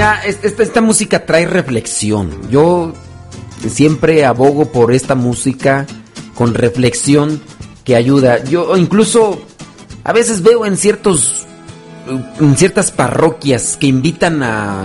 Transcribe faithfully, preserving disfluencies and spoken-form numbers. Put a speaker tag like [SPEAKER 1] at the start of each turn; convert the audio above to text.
[SPEAKER 1] Mira, esta, esta música trae reflexión. Yo siempre abogo por esta música con reflexión que ayuda. Yo incluso a veces veo en ciertos en ciertas parroquias que invitan a